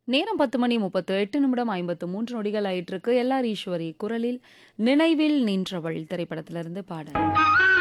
நேரம் 10 மணி 38 நிமிடம் 53 நொடிகள் ஆயிட்டிருக்கு. எல்ஆர் ஈஸ்வரி குரலில் "நினைவில் நின்றவள்" திரைப்படத்திலிருந்து பாடல்.